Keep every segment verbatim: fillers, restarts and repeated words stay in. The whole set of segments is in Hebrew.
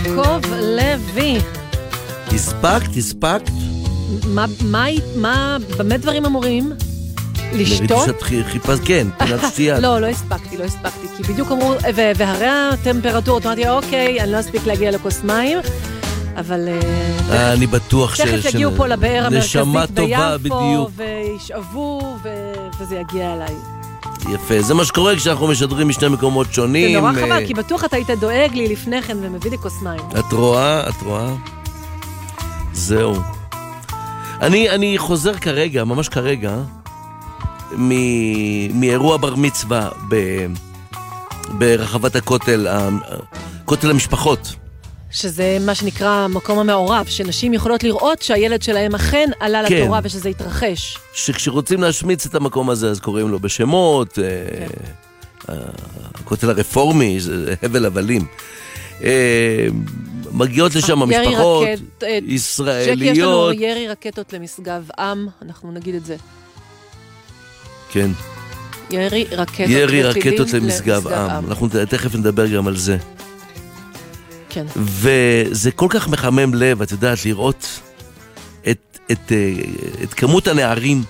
יעקב לוי. הספקת, הספקת? מה, מה, מה, באמת דברים אמורים? לשתות? חיפש, כן, פינת שתייה. לא, לא הספקתי, לא הספקתי, כי בדיוק אמרו, והרי הטמפרטורות, אמרתי, אוקיי, אני לא אספיק להגיע לכוס מים, אבל אני בטוח תכף יגיעו פה לבאר המרכזית ביפו, וישאבו, וזה יגיע אליי. יפה, זה מה שקורה כשאנחנו משדרים משני מקומות שונים. זה נורא חבל, כי בטוח אתה היית דואג לי לפני כן ומביא לי כוס מים. את רואה, את רואה? זהו. אני, אני חוזר כרגע, ממש כרגע, מאירוע בר מצווה ברחבת הכותל, כותל המשפחות. שזה מה שנקרא מקום המעורב, שנשים יכולות לראות שהילד שלהם אכן עלה לתורה ושזה יתרחש. שכשרוצים להשמיץ את המקום הזה, אז קוראים לו בשמות, הכותל הרפורמי, זה הבל הבלים. מגיעות לשם המשפחות ישראליות. שקי, יש לנו ירי רקטות למשגב עם, אנחנו נגיד את זה. כן. ירי רקטות, ירי רקטות למשגב עם. אנחנו תכף נדבר גם על זה. כן. וזה כל כך מחמם לב, את יודעת, לראות את, את, את כמות הנערים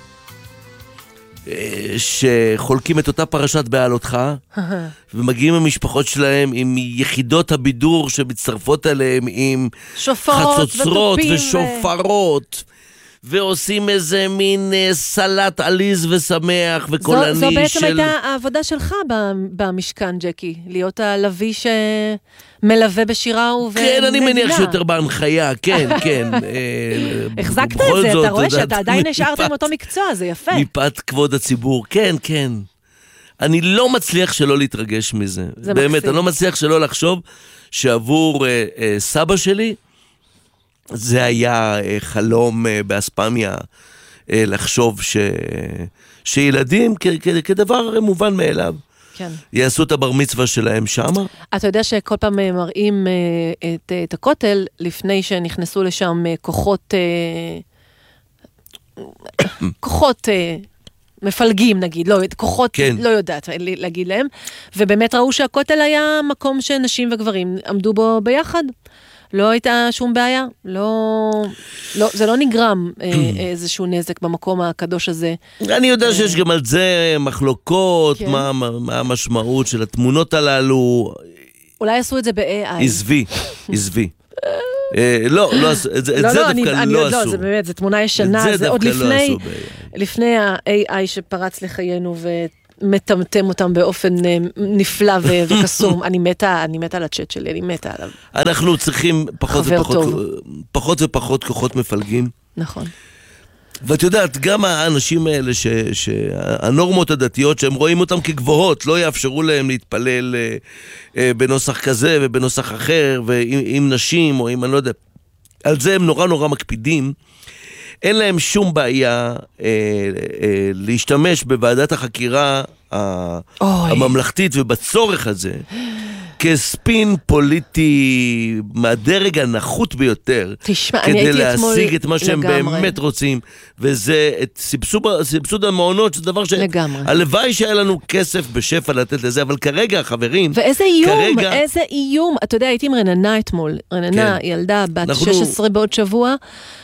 שחולקים את אותה פרשת בעלותך, ומגיעים המשפחות שלהם עם יחידות הבידור שמצטרפות אליהם, עם חצוצרות ושופרות, ועושים איזה מין סלט עליז ושמח וקולני. זו, זו בעצם של... הייתה העבודה שלך במשכן, ג'קי, להיות הלוי שמלווה בשירה ובנגינה. כן, אני מניח שיותר בהנחיה, כן, כן. החזקת את זה, אתה רואה שאתה עדיין נשארת עם אותו מקצוע, זה יפה. מפאת כבוד הציבור, כן, כן. אני לא מצליח שלא להתרגש מזה. באמת, מקסים. אני לא מצליח שלא לחשוב שעבור אה, אה, סבא שלי, זה היה חלום באספמיה לחשוב ש... שילדים כ... כ... כדבר מובן מאליו. כן. יעשו את הבר מצווה שלהם שמה. אתה יודע שכל פעם מראים את, את הכותל לפני שנכנסו לשם כוחות כוחות מפלגים נגיד, לא, כוחות כן. לא יודעת להגיד להם, ובאמת ראו שהכותל היה מקום שנשים וגברים עמדו בו ביחד. לא הייתה שום בעיה, לא, לא, זה לא נגרם איזשהו נזק במקום הקדוש הזה. אני יודע שיש גם על זה מחלוקות, כן. מה, מה המשמעות של התמונות הללו. אולי עשו את זה ב-איי איי. עזבי, עזבי. לא, לא עשו, את זה דווקא לא עשו. זה באמת, זה תמונה ישנה, זה עוד לפני, לפני ה-איי איי שפרץ לחיינו ו... מטמטם אותם באופן נפלא וקסום. אני מתה, אני מתה על הצ'אט שלי, אני מתה עליו. אנחנו צריכים פחות ופחות, פחות ופחות כוחות מפלגים. נכון. ואת יודעת, גם האנשים האלה שהנורמות הדתיות שהם רואים אותם כגבוהות, לא יאפשרו להם להתפלל בנוסח כזה ובנוסח אחר, ועם נשים או עם, אני לא יודע, על זה הם נורא נורא מקפידים. אין להם שום בעיה אה, אה, להשתמש בוועדת החקירה ה- הממלכתית ובצורך הזה כספין פוליטי מהדרג הנחות ביותר, תשמע, כדי להשיג את מה שהם לגמרי. באמת רוצים, וזה את סבסוד, סבסוד המעונות, שזה דבר שהלוואי שהיה לנו כסף בשפע לתת לזה, אבל כרגע, חברים, ואיזה איום, כרגע... איזה איום, אתה יודע, הייתי עם רננה אתמול, רננה כן. ילדה בת אנחנו... שש עשרה בעוד שבוע,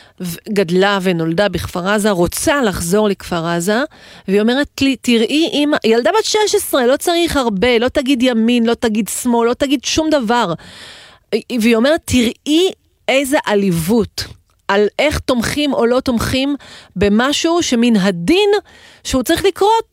גדלה ונולדה בכפר עזה, רוצה לחזור לכפר עזה, והיא אומרת לי, תראי אמא, ילדה בת שש עשרה, לא צריך הרבה, לא תגיד ימין, לא תגיד שמאל, לא תגיד שום דבר. והיא אומרת, תראי איזה עליבות, על איך תומכים או לא תומכים במשהו שמן הדין שהוא צריך לקרות.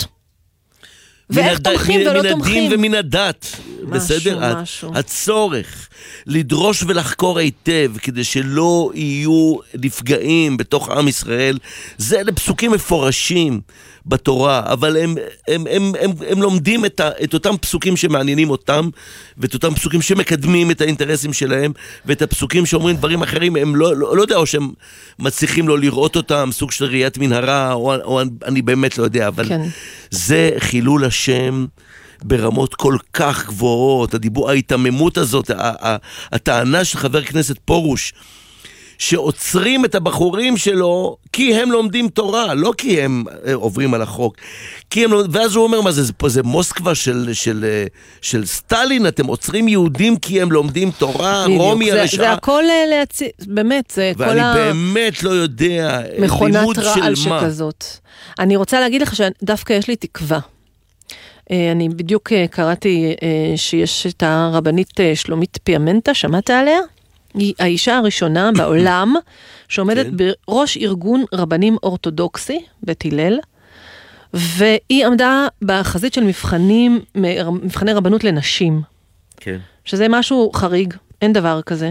ואיך תומכים ולא תומכים. מן הדין ומן הדת, בסדר? הצורך לדרוש ולחקור היטב, כדי שלא יהיו נפגעים בתוך עם ישראל, זה לפסוקים מפורשים בתורה, אבל הם, הם, הם, הם, הם לומדים את, ה, את אותם פסוקים שמעניינים אותם, ואת אותם פסוקים שמקדמים את האינטרסים שלהם, ואת הפסוקים שאומרים דברים אחרים, הם לא, לא, לא יודע, או שהם מצליחים לא לראות אותם, סוג של ראיית מנהרה, או, או אני באמת לא יודע, אבל כן. זה חילול השם ברמות כל כך גבוהות, הדיבור, ההתאממות הזאת, הטענה של חבר כנסת פורוש, שעוצרים את הבחורים שלו כי הם לומדים תורה, לא כי הם עוברים על החוק. כי הם, ואז הוא אומר, מה זה, פה זה מוסקבה של, של, של סטלין, אתם עוצרים יהודים כי הם לומדים תורה, בדיוק, רומי זה, הרשעה. זה הכל להצ... באמת, זה כל ה... ואני באמת לא יודע, מכונת רעל שכזאת. אני רוצה להגיד לך שדווקא יש לי תקווה. אני בדיוק קראתי שיש את הרבנית שלומית פיאמנטה, שמעת עליה? היא האישה הראשונה בעולם שעומדת בראש ארגון רבנים אורתודוקסי, בית הלל, והיא עמדה בחזית של מבחנים, מבחני רבנות לנשים. כן. שזה משהו חריג, אין דבר כזה.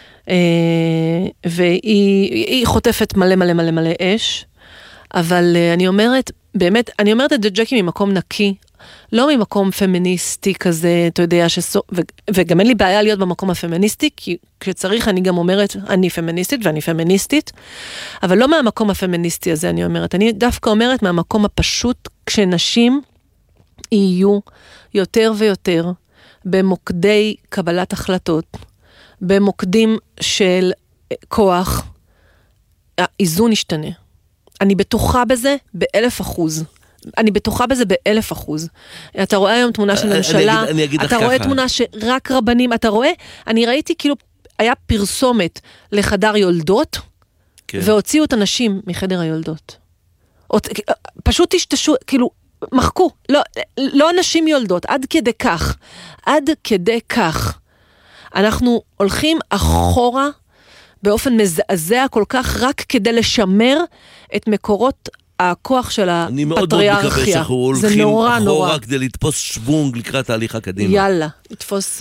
והיא חוטפת מלא מלא מלא מלא אש, אבל אני אומרת, באמת, אני אומרת את זה ג'קי ממקום נקי, לא ממקום פמיניסטי כזה, אתה יודע, שסו, ו, וגם אין לי בעיה להיות במקום הפמיניסטי, כי כשצריך אני גם אומרת, אני פמיניסטית ואני פמיניסטית, אבל לא מהמקום הפמיניסטי הזה אני אומרת, אני דווקא אומרת מהמקום הפשוט, כשנשים יהיו יותר ויותר במוקדי קבלת החלטות, במוקדים של כוח, האיזון ישתנה. אני בטוחה בזה באלף אחוז. אני בטוחה בזה באלף אחוז. אתה רואה היום תמונה של ממשלה, אני אגיד, אני אתה רואה תמונה שרק רבנים, אתה רואה, אני ראיתי כאילו, היה פרסומת לחדר יולדות, כן. והוציאו את הנשים מחדר היולדות. פשוט תשתשו, כאילו, מחקו, לא, לא נשים יולדות, עד כדי כך, עד כדי כך. אנחנו הולכים אחורה, באופן מזעזע כל כך, רק כדי לשמר את מקורות הכוח של הפטריארכיה. אני מאוד מאוד מקווה שאנחנו הולכים אחורה כדי לתפוס שוונג לקראת ההליך הקדימה. יאללה, לתפוס...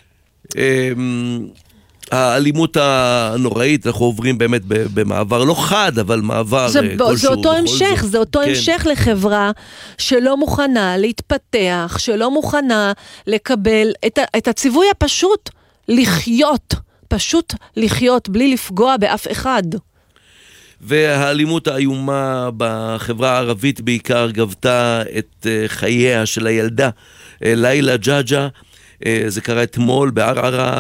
האלימות הנוראית, אנחנו עוברים באמת במעבר, לא חד, אבל מעבר כלשהו. זה אותו המשך, זה אותו המשך לחברה שלא מוכנה להתפתח, שלא מוכנה לקבל את הציווי הפשוט, לחיות, פשוט לחיות, בלי לפגוע באף אחד. והאלימות האיומה בחברה הערבית בעיקר גבתה את חייה של הילדה לילה ג'אג'ה. זה קרה אתמול בערערה,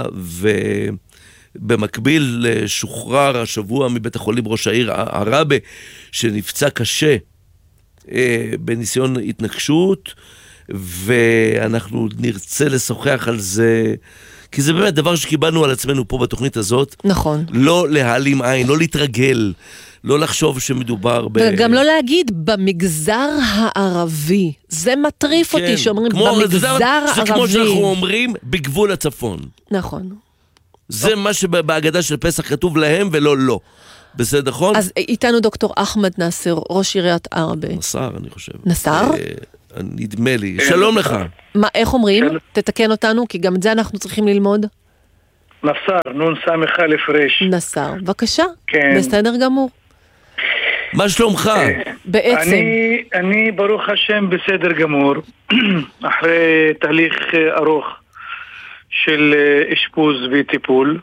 ובמקביל שוחרר השבוע מבית החולים ראש העיר עראבה, שנפצע קשה בניסיון התנגשות, ואנחנו נרצה לשוחח על זה, כי זה באמת דבר שקיבלנו על עצמנו פה בתוכנית הזאת. נכון. לא להעלים עין, לא להתרגל, לא לחשוב שמדובר ב... וגם לא להגיד במגזר הערבי. זה מטריף כן, אותי שאומרים במגזר הערבי. זה כמו שאנחנו אומרים בגבול הצפון. נכון. זה או... מה שבהגדה של פסח כתוב להם ולא לא. בסדר, נכון? אז איתנו דוקטור אחמד נאסר, ראש עיריית עראבה. נסר, אני חושב. נסר? נדמה לי. שלום לך. מה, איך אומרים? תתקן אותנו, כי גם את זה אנחנו צריכים ללמוד. נסר, נון סמך אלף רש. נסר, בבקשה. כן. בסדר גמור. מה שלומך? בעצם. אני, אני ברוך השם בסדר גמור, אחרי תהליך ארוך של אשפוז וטיפול,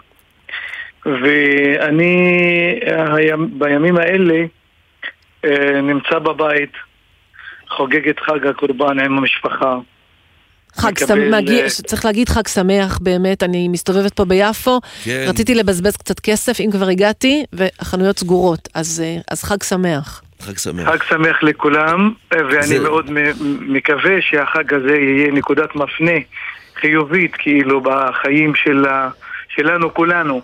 ואני בימים האלה נמצא בבית, חוגג את חג הקורבן עם המשפחה. חג שמח, צריך להגיד חג שמח באמת, אני מסתובבת פה ביפו, כן. רציתי לבזבז קצת כסף, אם כבר הגעתי, והחנויות סגורות, אז, אז חג שמח. חג שמח. חג שמח לכולם, ואני זה... מאוד מקווה שהחג הזה יהיה נקודת מפנה חיובית, כאילו בחיים של, שלנו כולנו,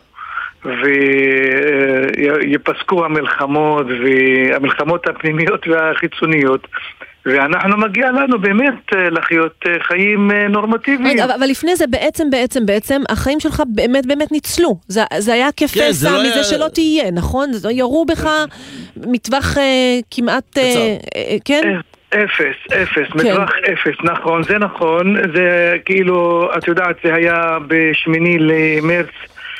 ויפסקו המלחמות, והמלחמות הפנימיות והחיצוניות, ואנחנו מגיע לנו באמת לחיות חיים נורמטיביים. אבל לפני זה בעצם, בעצם, בעצם, החיים שלך באמת, באמת ניצלו. זה, זה היה כפסע מזה היה... שלא תהיה, נכון? ירו בך מטווח כמעט... כן? אפס, אפס, מטווח אפס, נכון, זה נכון. זה כאילו, את יודעת, זה היה בשמיני למרץ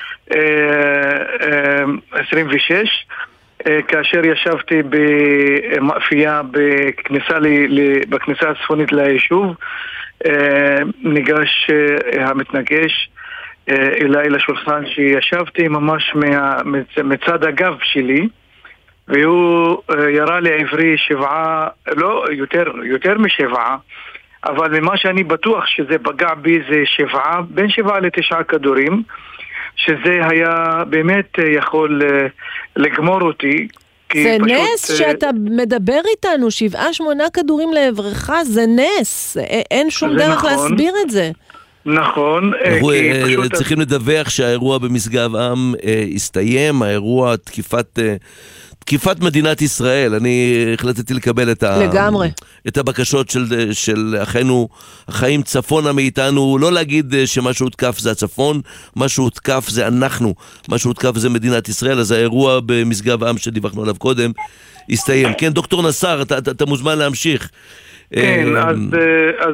עשרים ושש, כאשר ישבתי במאפייה בכניסה, בכניסה הצפונית ליישוב, ניגש המתנגש אליי לשולחן שישבתי ממש מצד הגב שלי, והוא ירה לי עברי שבעה, לא, יותר, יותר משבעה, אבל ממה שאני בטוח שזה פגע בי זה שבעה, בין שבעה לתשעה כדורים, שזה היה באמת יכול לגמור אותי. זה נס שאתה מדבר איתנו, שבעה שמונה כדורים לעברך, זה נס, אין שום דרך להסביר את זה. נכון. אנחנו צריכים לדווח שהאירוע במשגב עם הסתיים, האירוע תקיפת... תקיפת מדינת ישראל. אני החלטתי לקבל את, ה... את הבקשות של, של אחינו, החיים צפונה מאיתנו, לא להגיד שמה שהותקף זה הצפון, מה שהותקף זה אנחנו, מה שהותקף זה מדינת ישראל, אז האירוע במסגב עם שדיווחנו עליו קודם, הסתיים. כן, דוקטור נסר, אתה, אתה, אתה מוזמן להמשיך. כן, אז, אז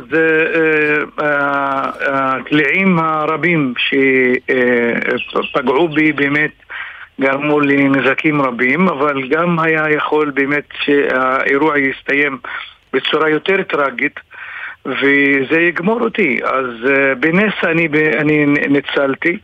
הקליעים הרבים שפגעו בי באמת גרמו לי נזקים רבים, אבל גם היה יכול באמת שהאירוע יסתיים בצורה יותר טרגית, וזה יגמור אותי. אז בנס אני, אני ניצלתי,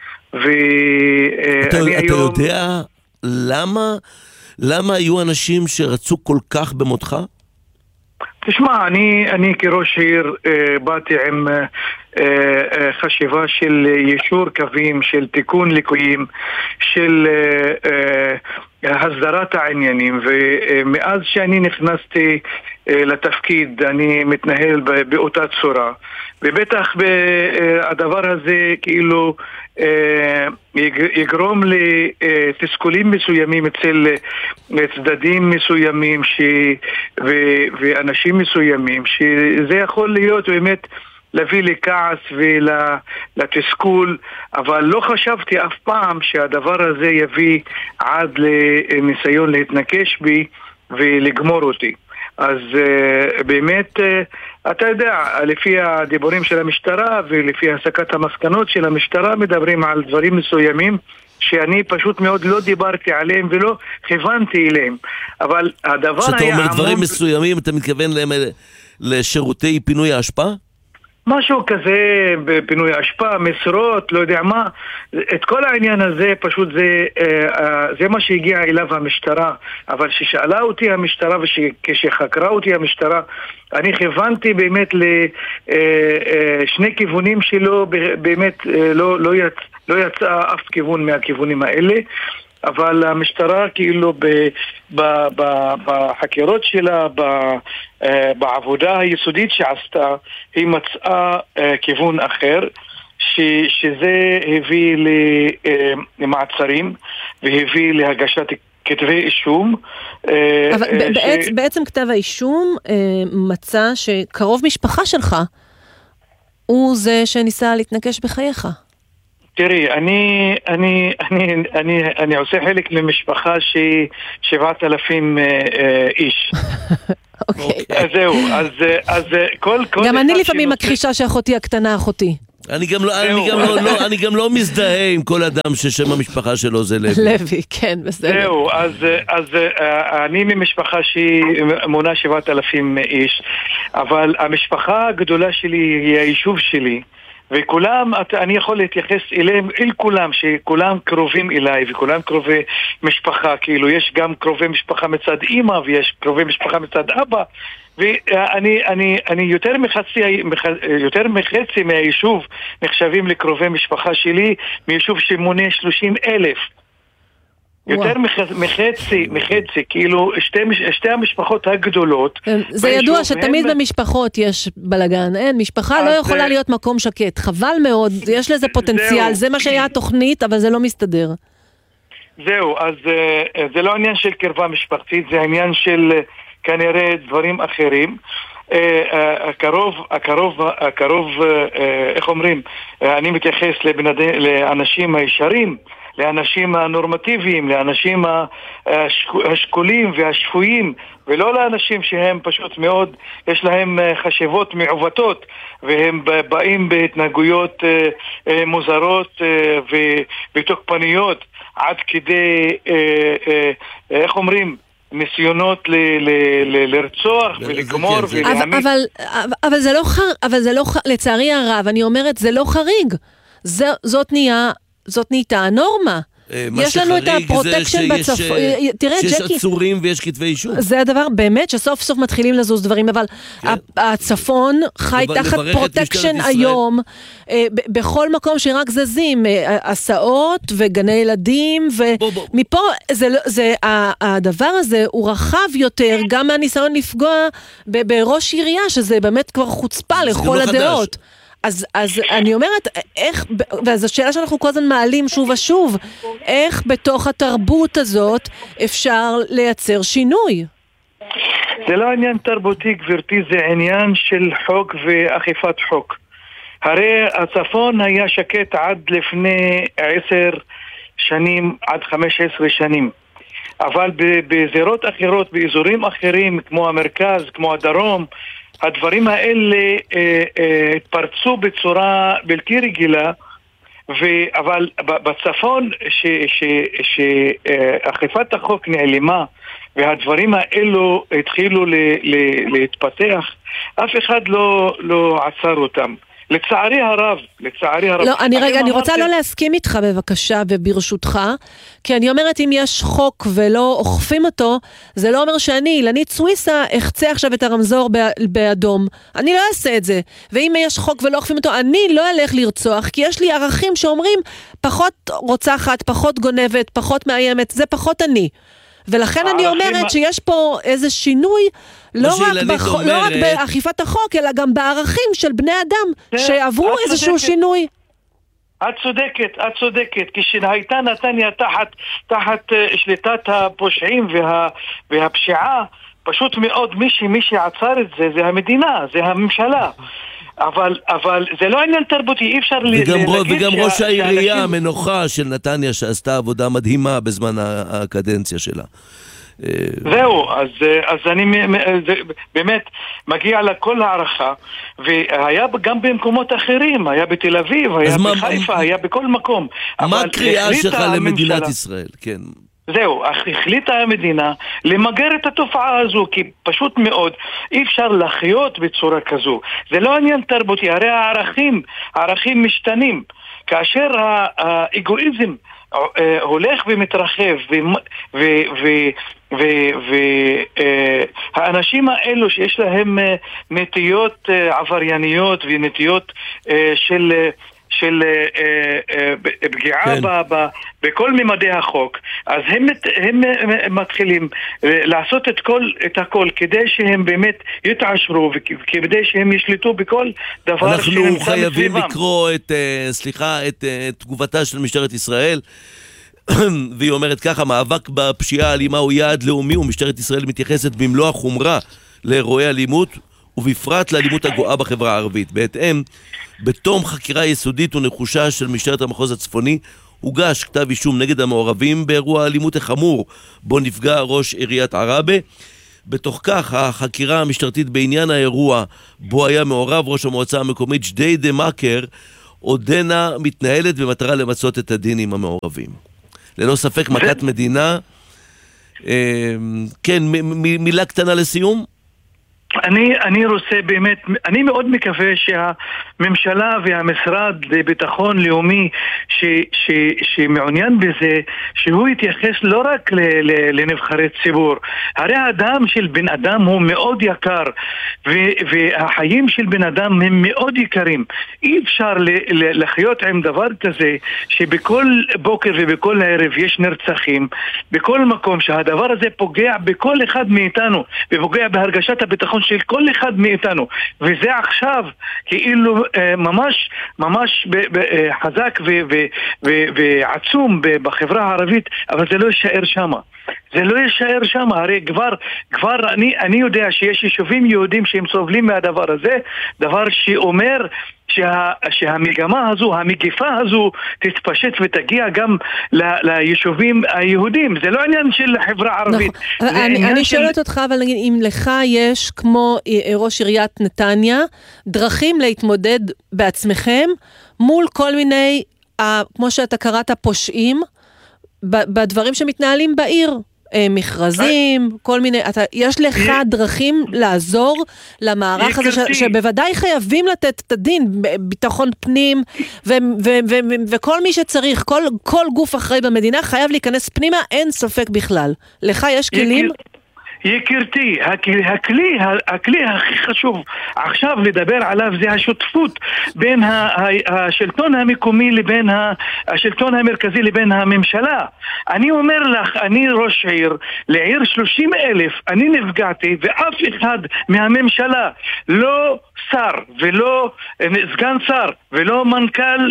ואני אתה, היום... אתה יודע למה, למה היו אנשים שרצו כל כך במותך? תשמע, אני, אני כראש עיר אה, באתי עם אה, אה, חשיבה של יישור קווים, של תיקון ליקויים, של אה, אה, הסדרת העניינים, ומאז שאני נכנסתי אה, לתפקיד אני מתנהל באותה צורה, ובטח הדבר הזה כאילו אה, יגרום לתסכולים מסוימים אצל צדדים מסוימים ש... ו... ואנשים מסוימים, שזה יכול להיות באמת להביא לכעס ולתסכול, אבל לא חשבתי אף פעם שהדבר הזה יביא עד לניסיון להתנקש בי ולגמור אותי. אז uh, באמת, uh, אתה יודע, לפי הדיבורים של המשטרה ולפי הסקת המסקנות של המשטרה מדברים על דברים מסוימים שאני פשוט מאוד לא דיברתי עליהם ולא כיוונתי אליהם. אבל הדבר היה... כשאתה אומר דברים מסוימים, אתה מתכוון לשירותי פינוי ההשפעה? משהו כזה, בפינוי השפעה, משרות, לא יודע מה. את כל העניין הזה פשוט זה, זה מה שהגיע אליו המשטרה. אבל ששאלה אותי המשטרה וכשחקרה אותי המשטרה, אני כיוונתי באמת לשני כיוונים שלו, באמת לא, לא, יצ, לא יצא אף כיוון מהכיוונים האלה. אבל המשטרה כאילו ב, ב, ב, בחקירות שלה, ב, בעבודה היסודית שעשתה, היא מצאה כיוון אחר, ש, שזה הביא למעצרים והביא להגשת כתבי אישום. אבל ש... בעצם, בעצם כתב האישום מצא שקרוב משפחה שלך הוא זה שניסה להתנקש בחייך. תראי, אני, אני, אני, אני, אני עושה חלק למשפחה שהיא שבעת אלפים איש. אוקיי. אז זהו, אז, אז כל, כל... גם אני לפעמים מכחישה שאחותי הקטנה אחותי. אני גם לא, אני גם לא, לא, אני גם לא מזדהה עם כל אדם ששם המשפחה שלו זה לוי. לוי, כן, בסדר. זהו, אז, אז אני ממשפחה שהיא מונה שבעת אלפים איש, אבל המשפחה הגדולה שלי היא היישוב שלי. וכולם, אני יכול להתייחס אליהם, אל כולם, שכולם קרובים אליי, וכולם קרובי משפחה, כאילו יש גם קרובי משפחה מצד אמא, ויש קרובי משפחה מצד אבא, ואני, אני, אני יותר מחצי, יותר מחצי מהיישוב נחשבים לקרובי משפחה שלי, מיישוב שמונה שלושים אלף. יותר מחצי, מחצי, כאילו שתי, שתי המשפחות הגדולות. זה ידוע שתמיד במשפחות יש בלגן, אין, משפחה לא יכולה להיות מקום שקט, חבל מאוד, יש לזה פוטנציאל, זה מה שהיה התוכנית, אבל זה לא מסתדר. זהו, אז זה לא עניין של קרבה משפחתית, זה עניין של כנראה דברים אחרים. הקרוב, הקרוב, הקרוב, איך אומרים, אני מתייחס לאנשים הישרים, לאנשים הנורמטיביים, לאנשים השקולים והשפויים, ולא לאנשים שהם פשוט מאוד, יש להם חשיבות מעוותות, והם באים בהתנהגויות מוזרות ותוקפניות, עד כדי, איך אומרים, ניסיונות ל- ל- ל- לרצוח ולגמור ולהעמיד. אבל, אבל זה לא חר, אבל זה לא, לצערי הרב, אני אומרת, זה לא חריג. זאת נהיה, זאת נהייתה הנורמה. יש לנו את הפרוטקשן בצפון, תראה ג'קי, שיש עצורים ויש כתבי אישום. זה הדבר באמת שסוף סוף מתחילים לזוז דברים, אבל הצפון חי תחת פרוטקשן היום, בכל מקום שרק זזים, הסעות וגני ילדים, ומפה הדבר הזה הוא רחב יותר, גם מהניסיון לפגוע בראש עירייה, שזה באמת כבר חוצפה לכל הדעות. אז, אז אני אומרת, איך, וזו שאלה שאנחנו כל הזמן מעלים שוב ושוב, איך בתוך התרבות הזאת אפשר לייצר שינוי? זה לא עניין תרבותי, גברתי, זה עניין של חוק ואכיפת חוק. הרי הצפון היה שקט עד לפני עשר שנים, עד חמש עשרה שנים. אבל בזירות אחרות, באזורים אחרים, כמו המרכז, כמו הדרום, הדברים האלה אה, אה, התפרצו בצורה בלתי רגילה, ו, אבל בצפון שאכיפת החוק נעלמה והדברים האלו התחילו ל, ל, להתפתח, אף אחד לא, לא עצר אותם. לצערי הרב, לצערי הרב. לא, אני רגע, אני רוצה לא להסכים איתך בבקשה וברשותך, כי אני אומרת אם יש חוק ולא אוכפים אותו, זה לא אומר שאני, אילנית סוויסה, אחצה עכשיו את הרמזור באדום. אני לא אעשה את זה. ואם יש חוק ולא אוכפים אותו, אני לא אלך לרצוח, כי יש לי ערכים שאומרים, פחות רוצחת, פחות גונבת, פחות מאיימת, זה פחות אני. ולכן אני אומרת שיש פה איזה שינוי, לא רק, בח... אומרת... לא רק באכיפת החוק, אלא גם בערכים של בני אדם, שעברו איזשהו שינוי. את צודקת, את צודקת, כשהייתה נתניה תחת, תחת שליטת הפושעים וה, והפשיעה, פשוט מאוד מי, מי שעצר את זה, זה המדינה, זה הממשלה. אבל, אבל זה לא עניין תרבותי, אי אפשר וגם, להגיד וגם שה, ראש העירייה שהאנשים... המנוחה של נתניה שעשתה עבודה מדהימה בזמן הקדנציה שלה. זהו, אז, אז אני זה, באמת מגיע לכל הערכה, והיה גם במקומות אחרים, היה בתל אביב, היה בחיפה, מה, היה בכל מקום. מה הקריאה שלך למדינת ישראל? כן. זהו, החליטה המדינה למגר את התופעה הזו, כי פשוט מאוד אי אפשר לחיות בצורה כזו. זה לא עניין תרבותי, הרי הערכים, הערכים משתנים. כאשר האגואיזם הולך ומתרחב, והאנשים האלו שיש להם נטיות עברייניות ונטיות של... של uh, uh, פגיעה כן. ב, ב, בכל ממדי החוק, אז הם, הם מתחילים uh, לעשות את, כל, את הכל כדי שהם באמת יתעשרו וכדי שהם ישלטו בכל דבר שנמצא בסביבם. אנחנו חייבים לקרוא את, uh, סליחה, את uh, תגובתה של משטרת ישראל, והיא אומרת ככה, מאבק בפשיעה האלימה הוא יעד לאומי, ומשטרת ישראל מתייחסת במלוא החומרה לאירועי אלימות, ובפרט לאלימות הגואה בחברה הערבית. בהתאם, בתום חקירה יסודית ונחושה של משטרת המחוז הצפוני, הוגש כתב אישום נגד המעורבים באירוע האלימות החמור, בו נפגע ראש עיריית עראבה. בתוך כך, החקירה המשטרתית בעניין האירוע, בו היה מעורב ראש המועצה המקומית ג'דיידה מכר, עודנה מתנהלת במטרה למצות את הדין עם המעורבים. ללא ספק, מכת מדינה. כן, מילה קטנה לסיום? אני, אני רוצה באמת, אני מאוד מקווה שהממשלה והמשרד לביטחון לאומי ש, ש, שמעוניין בזה, שהוא יתייחס לא רק ל, ל, לנבחרי ציבור. הרי האדם של בן אדם הוא מאוד יקר, ו, והחיים של בן אדם הם מאוד יקרים. אי אפשר ל, ל, לחיות עם דבר כזה, שבכל בוקר ובכל הערב יש נרצחים, בכל מקום שהדבר הזה פוגע בכל אחד מאיתנו, ופוגע בהרגשת הביטחון של כל אחד מאיתנו, וזה עכשיו כאילו ממש ממש חזק ועצום בחברה הערבית, אבל זה לא יישאר שמה. זה לא יישאר שם, הרי כבר, כבר אני, אני יודע שיש יישובים יהודים שהם סובלים מהדבר הזה, דבר שאומר שה, שהמגמה הזו, המגיפה הזו תתפשט ותגיע גם ל, ליישובים היהודים. זה לא עניין של חברה ערבית. נכון. אני, אני של... שואלת אותך, אבל נגיד, אם לך יש, כמו ראש עיריית נתניה, דרכים להתמודד בעצמכם מול כל מיני, כמו שאתה קראת, פושעים, בדברים שמתנהלים בעיר, מכרזים, כל מיני, יש לך דרכים לעזור למערך הזה, שבוודאי חייבים לתת את הדין, ביטחון פנים, וכל מי שצריך, כל גוף אחראי במדינה חייב להיכנס פנימה, אין ספק בכלל. לך יש כלים? יקירתי, הכלי, הכלי הכי חשוב עכשיו לדבר עליו זה השותפות בין השלטון המקומי לבין השלטון המרכזי לבין הממשלה. אני אומר לך, אני ראש עיר, לעיר שלושים אלף, אני נפגעתי ואף אחד מהממשלה, לא שר ולא סגן שר ולא מנכ"ל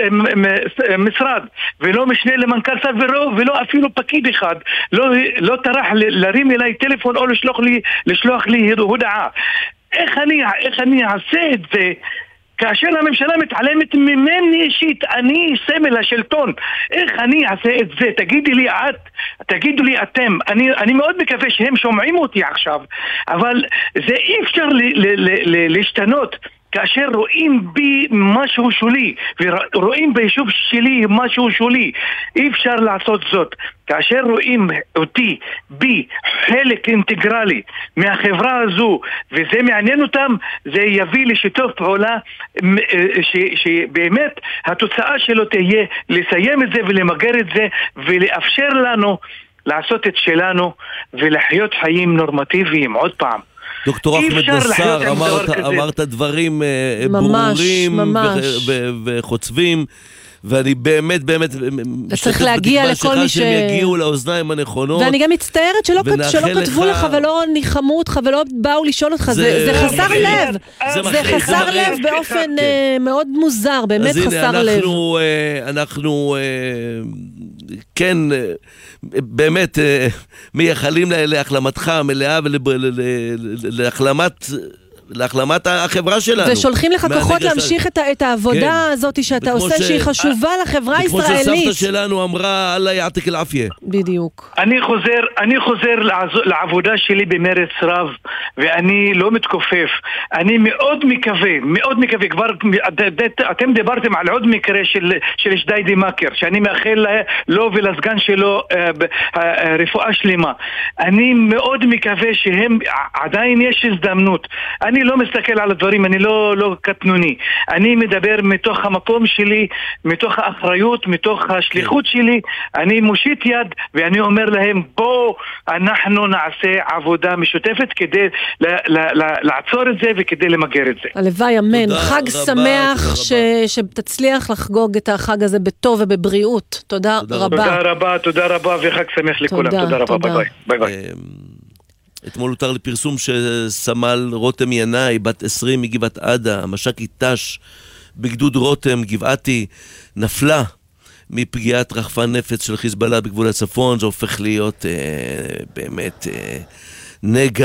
משרד ולא משנה למנכ"ל שר ולא, ולא אפילו פקיד אחד לא, לא טרח להרים אליי טלפון או לשלוח לי, לשלוח לי הודעה. איך אני, איך אני אעשה את זה כאשר הממשלה מתעלמת ממני אישית? אני סמל השלטון, איך אני אעשה את זה? תגידי לי את, תגידו לי אתם. אני, אני מאוד מקווה שהם שומעים אותי עכשיו, אבל זה אי אפשר ל, ל, ל, ל, להשתנות כאשר רואים בי משהו שולי ורואים ביישוב שלי משהו שולי. אי אפשר לעשות זאת. כאשר רואים אותי בי חלק אינטגרלי מהחברה הזו וזה מעניין אותם, זה יביא לשיתוף פעולה ש, שבאמת התוצאה שלו תהיה לסיים את זה ולמגר את זה ולאפשר לנו לעשות את שלנו ולחיות חיים נורמטיביים. עוד פעם, דוקטור אחמד נסאר, אמרת, אמרת דברים ממש, ברורים ממש. וחוצבים, ואני באמת באמת צריך להגיע לכל מי ש... שהם יגיעו לאוזניים הנכונות. ואני גם מצטערת שלא, שלא כתבו לך ולא ניחמו אותך ולא באו לשאול אותך. זה, זה, זה חסר לב. זה, זה חסר זה לב באופן כן. מאוד מוזר, באמת חסר הנה, לב. אנחנו, אנחנו כן, באמת מייחלים להחלמתך המלאה ולהחלמת... להחלמת החברה שלנו. ושולחים לך כוחות להמשיך את, את העבודה כן. הזאת שאתה עושה, ש... שהיא חשובה 아, לחברה הישראלית. כמו שסבתא שלנו אמרה, אללה יעתיק אל-עפיה. בדיוק. אני חוזר, אני חוזר לעבודה שלי במרץ רב, ואני לא מתכופף. אני מאוד מקווה, מאוד מקווה, כבר אתם דיברתם על עוד מקרה של, של שדיידי מקר, שאני מאחל לו ולסגן שלו רפואה שלמה. אני מאוד מקווה שהם, עדיין יש הזדמנות. אני לא מסתכל על הדברים, אני לא, לא קטנוני. אני מדבר מתוך המקום שלי, מתוך האחריות, מתוך השליחות שלי. אני מושיט יד ואני אומר להם, בוא אנחנו נעשה עבודה משותפת כדי ל- ל- ל- לעצור את זה וכדי למגר את זה. הלוואי, אמן. חג שמח, ש- שתצליח לחגוג את החג הזה בטוב ובבריאות. תודה, תודה רבה. תודה רבה, תודה רבה וחג שמח לכולם. תודה, תודה רבה, תודה. ביי ביי. ביי ביי. אתמול הותר לפרסום שסמל רותם ינאי, בת עשרים מגבעת עדה, מש"קית ת"ש בגדוד רותם, גבעתי, נפלה מפגיעת רחפן נפץ של חיזבאללה בגבול הצפון. זה הופך להיות אה, באמת אה, נגע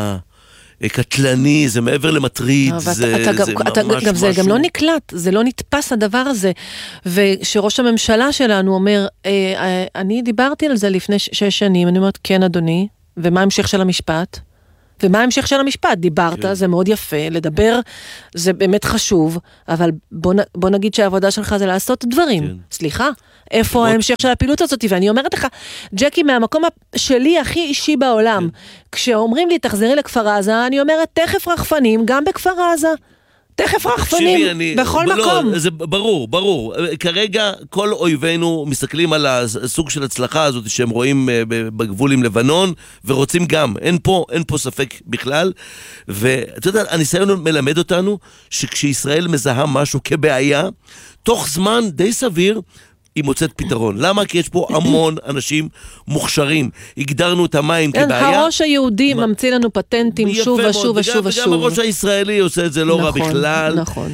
אה, קטלני, זה מעבר למטריד, זה, אתה, זה אתה, ממש גם, משהו. זה גם לא נקלט, זה לא נתפס הדבר הזה. ושראש הממשלה שלנו אומר, אה, אה, אני דיברתי על זה לפני שש שנים, אני אומרת, כן אדוני, ומה ההמשך של המשפט? ומה ההמשך של המשפט? דיברת, כן. זה מאוד יפה, לדבר זה באמת חשוב, אבל בוא, בוא נגיד שהעבודה שלך זה לעשות דברים. כן. סליחה, איפה מאוד... ההמשך של הפעילות הזאת? ואני אומרת לך, ג'קי, מהמקום שלי הכי אישי בעולם, כן. כשאומרים לי תחזרי לכפר עזה, אני אומרת תכף רחפנים גם בכפר עזה. תכף רחפנים, אני, בכל לא, מקום. זה ברור, ברור. כרגע כל אויבינו מסתכלים על הסוג של הצלחה הזאת שהם רואים בגבול עם לבנון, ורוצים גם. אין פה, אין פה ספק בכלל. ואתה יודע, הניסיון מלמד אותנו שכשישראל מזהה משהו כבעיה, תוך זמן די סביר, היא מוצאת פתרון. למה? כי יש פה המון אנשים מוכשרים. הגדרנו את המים כבעיה. הראש היהודי ממציא לנו פטנטים שוב ושוב ושוב ושוב. וגם הראש הישראלי עושה את זה לא רע בכלל. נכון.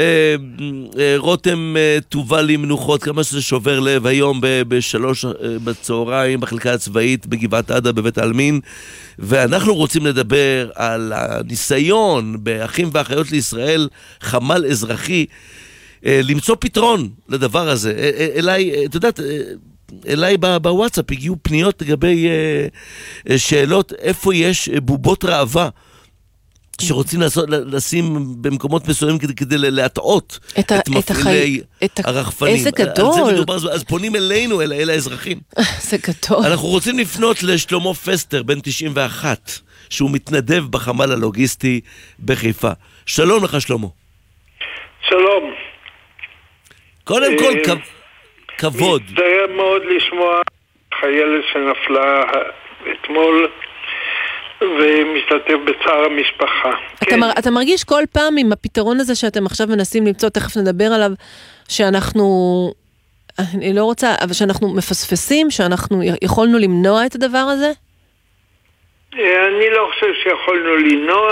רותם תובל לי מנוחות, כמה שזה שובר לב, היום בשלוש בצהריים בחלקה הצבאית בגבעת עדה בבית העלמין. ואנחנו רוצים לדבר על הניסיון באחים ואחיות לישראל, חמ"ל אזרחי, למצוא פתרון לדבר הזה. אליי, אתה יודעת, אליי בוואטסאפ הגיעו פניות לגבי שאלות איפה יש בובות ראווה שרוצים לעשות, לשים במקומות מסוימים כדי, כדי להטעות את, את מפעילי את הרחפנים. איזה גדול. מדובר, אז פונים אלינו, אל, אל האזרחים. זה גדול. אנחנו רוצים לפנות לשלמה פסטר, בן תשעים ואחת, שהוא מתנדב בחמ"ל הלוגיסטי בחיפה. שלום לך, שלמה. שלום. קודם כל, כבוד. מצטער מאוד לשמוע חיילת שנפלה אתמול, ומשתתף בצער המשפחה. אתה, מר, אתה מרגיש כל פעם עם הפתרון הזה שאתם עכשיו מנסים למצוא, תכף נדבר עליו, שאנחנו, אני לא רוצה, אבל שאנחנו מפספסים, שאנחנו יכולנו למנוע את הדבר הזה? אני לא חושב שיכולנו למנוע,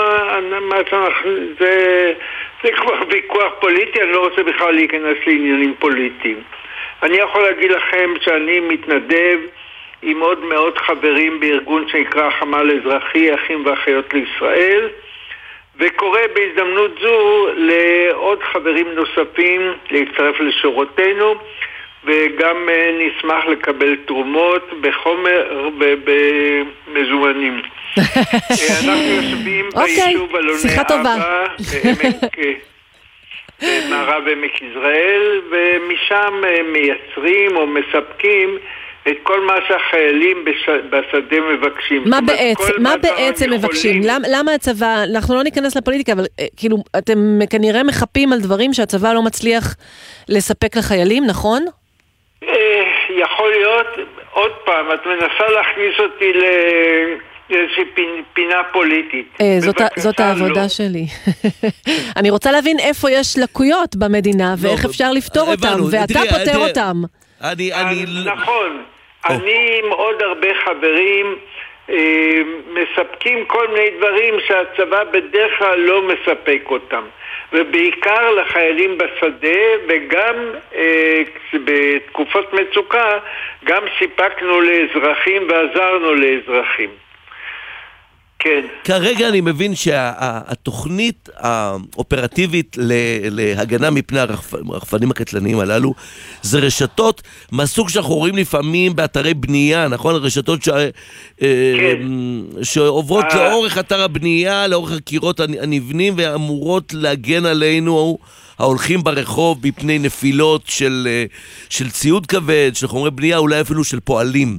זה, זה כבר ויכוח פוליטי, אני לא רוצה בכלל להיכנס לעניינים פוליטיים. אני יכול להגיד לכם שאני מתנדב עם עוד מאות חברים בארגון שנקרא חמ"ל אזרחי, אחים ואחיות לישראל, וקורא בהזדמנות זו לעוד חברים נוספים להצטרף לשורותינו, וגם נשמח לקבל תרומות בחומר ובמזומנים. אנחנו יושבים ביישוב אלוני אבא, במערב עמק יזרעאל, ומשם מייצרים או מספקים את כל מה שהחיילים בשדה מבקשים. מה בעצם, מה בעצם מבקשים? למה הצבא, אנחנו לא ניכנס לפוליטיקה, אבל כאילו, אתם כנראה מחפים על דברים שהצבא לא מצליח לספק לחיילים, נכון? יכול להיות, עוד פעם, את מנסה להכניס אותי לאיזושהי פינה פוליטית. זאת העבודה שלי. אני רוצה להבין איפה יש לקויות במדינה, ואיך אפשר לפתור אותם, ואתה פותר אותם. אני, אני... נכון, אני עם עוד הרבה חברים אה, מספקים כל מיני דברים שהצבא בדרך כלל לא מספק אותם, ובעיקר לחיילים בשדה, וגם אה, בתקופות מצוקה גם סיפקנו לאזרחים ועזרנו לאזרחים. כן. כרגע אני מבין שהתוכנית האופרטיבית להגנה מפני הרחפנים הקטלניים הללו זה רשתות מהסוג שאנחנו רואים לפעמים באתרי בנייה, נכון? רשתות שעוברות לאורך אתר הבנייה, לאורך הקירות הנבנים, ואמורות להגן עלינו ההולכים ברחוב בפני נפילות של ציוד כבד, של חומרי בנייה, אולי אפילו של פועלים.